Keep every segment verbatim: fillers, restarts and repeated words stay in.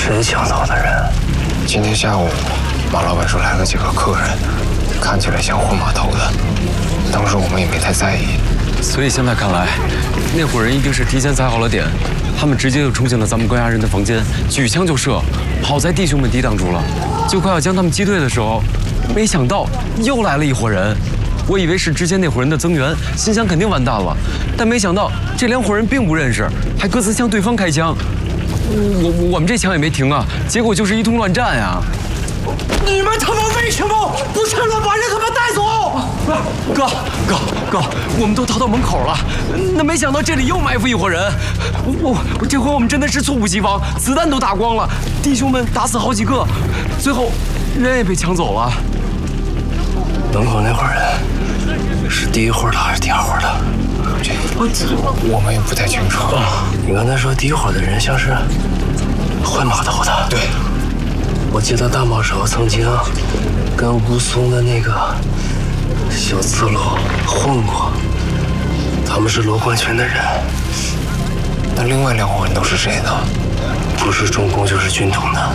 谁抢走的人？ 今天下午，马老板说来了几个客人，看起来像换码头的。当时我们也没太在意。 所以现在看来，那伙人一定是提前踩好了点，他们直接就冲进了咱们关押人的房间，举枪就射。好在弟兄们抵挡住了，就快要将他们击退的时候，没想到又来了一伙人。我以为是之前那伙人的增援，心想肯定完蛋了，但没想到这两伙人并不认识，还各自向对方开枪。我我们这枪也没停啊，结果就是一通乱战呀！ 你们他妈为什么不趁乱把人他妈带走？ 哥哥哥，我们都逃到门口了，那没想到这里又埋伏一伙人。我我这回我们真的是猝不及防，子弹都打光了，弟兄们打死好几个，最后人也被抢走了。 门口那伙人是第一伙的还是第二伙的？ 这我们也不太清楚。 你刚才说第一伙的人像是换码头的。 对， 我记得大毛手曾经跟吴淞的那个小刺猬混过，他们是罗贯群的人。 那另外两伙人都是谁呢？ 不是中共就是军统的。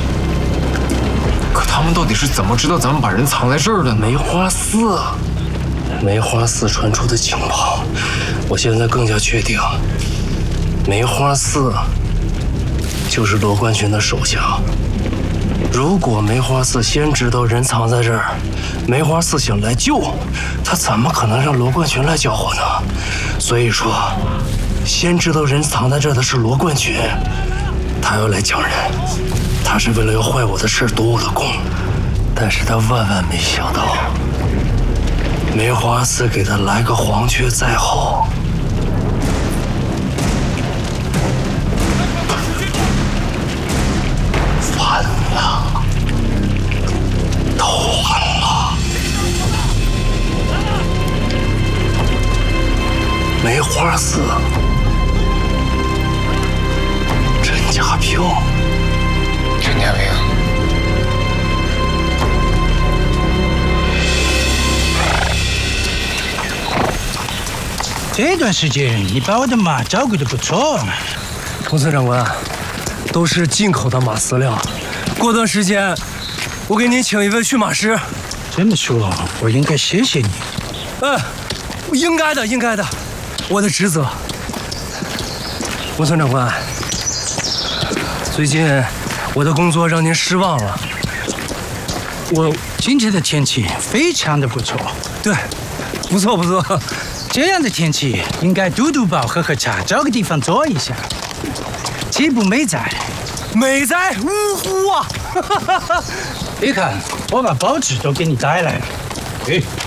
可他们到底是怎么知道咱们把人藏在这儿的？ 梅花寺，梅花寺传出的情报，我现在更加确定，梅花寺就是罗贯群的手下。如果梅花寺先知道人藏在这儿，梅花寺想来救，他怎么可能让罗贯群来交火呢？所以说，先知道人藏在这儿的是罗贯群，他要来抢人，他是为了要坏我的事，夺我的功。但是他万万没想到，梅花寺给他来个黄雀在后。完了，都完了。梅花寺，陈家平， 陈家平。 这段时间你把我的马照顾得不错。 童司长官，都是进口的马饲料。过段时间，我给您请一位驯马师。 这么说，我应该谢谢你。 嗯，应该的，应该的，我的职责。吴村长官，最近我的工作让您失望了。我今天的天气非常的不错。 对，不错不错。 这样的天气应该嘟嘟包喝喝茶，找个地方坐一下。岂不美哉？ 美哉，呜呼啊！ 你看，我把报纸都给你带来了。哎。